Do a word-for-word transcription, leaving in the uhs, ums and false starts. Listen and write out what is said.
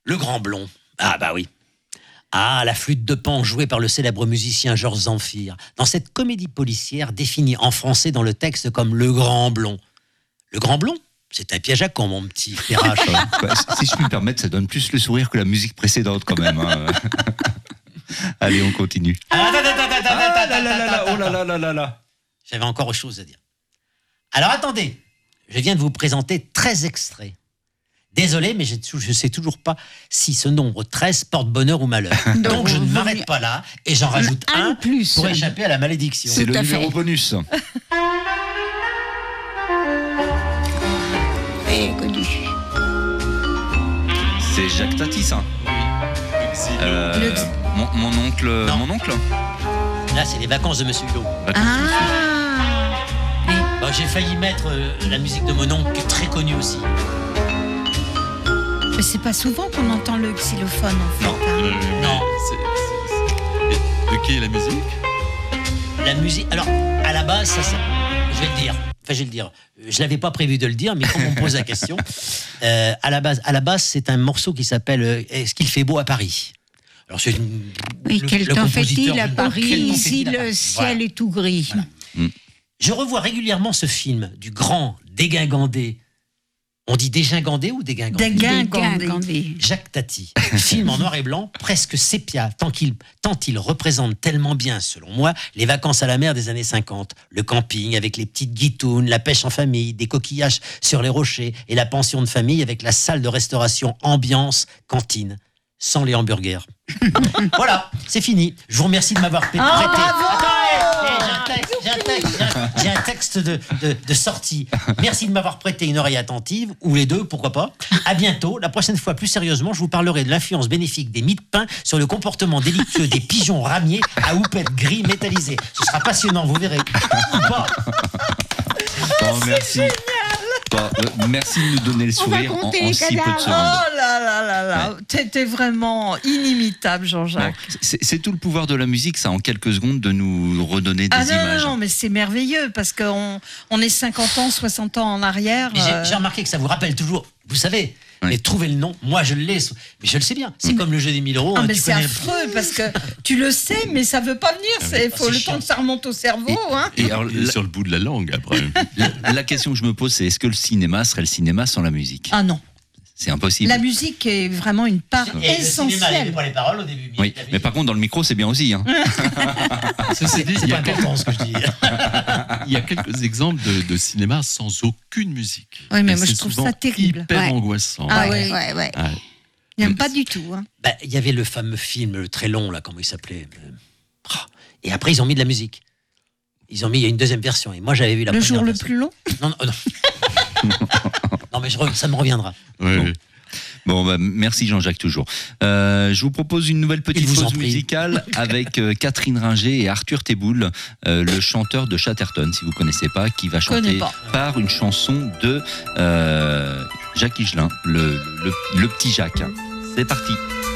Le Grand Blond. Ah bah oui. Ah, la flûte de Pan jouée par le célèbre musicien Georges Zamfir. Dans cette comédie policière définie en français dans le texte comme Le Grand Blond. Le Grand Blond, c'est un piège à con, mon petit Ferrache. Bah, si je puis me permettre, ça donne plus le sourire que la musique précédente quand même. Hein. Allez, on continue. Ah là là là, oh là là là là là. J'avais encore autre chose à dire. Alors attendez, je viens de vous présenter treize extraits. Désolé, mais je ne sais toujours pas si ce nombre treize porte bonheur ou malheur. Donc, Donc je ne m'arrête pas là et j'en rajoute un, un plus. pour échapper à la malédiction. C'est Tout le à numéro fait. bonus. Très connu. C'est Jacques Tati, ça. Euh, Le- mon, mon oncle, Non. mon oncle. Là, c'est les vacances de Monsieur Hulot. Ah. Bon, j'ai failli mettre euh, la musique de mon oncle, qui est très connue aussi. Mais c'est pas souvent qu'on entend le xylophone en fait. Non. hein. Non. C'est- c'est- c'est- De qui est la musique? La musique. Alors, à la base, ça, c'est. Je vais le dire. Enfin, je vais le dire. Je l'avais pas prévu de le dire, mais comme on me pose la question, euh, à la base, à la base, c'est un morceau qui s'appelle euh, Est-ce qu'il fait beau à Paris? Alors, c'est une. Oui, le- quel le temps compositeur fait-il à du- Paris? quel temps Ici, fait-il à le Paris ciel Voilà. est tout gris. Voilà. Je revois régulièrement ce film du grand dégingandé. On dit dégingandé ou dégingandé? Dégingandé. Jacques Tati. Film en noir et blanc, presque sépia, tant qu'il, tant il représente tellement bien, selon moi, les vacances à la mer des années cinquante. Le camping avec les petites guitounes, la pêche en famille, des coquillages sur les rochers et la pension de famille avec la salle de restauration ambiance cantine, sans les hamburgers. Voilà, c'est fini. Je vous remercie de m'avoir prêté. Ah, bravo. Attends, hey, hey, j'ai un texte, j'ai un texte, j'ai un- j'ai un texte de, de, de sortie. Merci de m'avoir prêté une oreille attentive, ou les deux, pourquoi pas. À bientôt. La prochaine fois, plus sérieusement, je vous parlerai de l'influence bénéfique des mie de pain sur le comportement délictueux des pigeons ramiers à houppette gris métallisé. Ce sera passionnant, vous verrez. Ou pas. Bon, merci. Bon, euh, merci de nous donner le On va sourire en, compter en les si peu de cadavres. secondes. Oh là là là là, t'étais vraiment inimitable, Jean-Jacques. Bon, c'est, c'est tout le pouvoir de la musique, ça, en quelques secondes, de nous redonner des Ah non, images. non, non, mais c'est merveilleux parce qu'on on est cinquante ans, soixante ans en arrière. Mais j'ai, euh, j'ai remarqué que ça vous rappelle toujours, vous savez, Ouais. mais trouvez le nom. Moi, je l'ai, mais je le sais bien. C'est comme le jeu des mille euros. Ah, hein, mais tu c'est connais- affreux parce que tu le sais, mais ça veut pas venir. C'est Ah, faut c'est le chiant. temps que ça remonte au cerveau. hein. Et alors, Il est la, sur le bout de la langue après. la- la question que je me pose, c'est est-ce que le cinéma serait le cinéma sans la musique? Ah non, C'est impossible. la musique est vraiment une part Et le cinéma, il n'y avait essentielle. pas les paroles au début. Oui, il y avait- mais par contre, dans le micro, c'est bien aussi. Hein. Ceci dit, c'est il y, pas a quelques, important ce que je dis. il y a quelques exemples de, de cinéma sans aucune musique. Oui, mais Et moi, je c'est trouve souvent ça terrible. Hyper Ouais. angoissant. Ah ouais, ouais. ouais, ouais. Ouais. J'aime pas du tout. hein. Bah, il y avait le fameux film, le très long, là, comment il s'appelait euh, ah. Et après, ils ont mis de la musique. Ils ont mis, il y a une deuxième version. Et moi, j'avais vu la Le première jour le version. plus long. Non, non, non. Non, mais je re- ça me reviendra. Ouais, Bon. ouais. Bon, bah, merci Jean-Jacques toujours. Euh, je vous propose une nouvelle petite Il vous en pause prie. musicale avec euh, Catherine Ringer et Arthur Teboul, euh, le chanteur de Chatterton, si vous connaissez pas, qui va Connais chanter pas. par une chanson de euh, Jacques Higelin, le, le, le petit Jacques. C'est parti.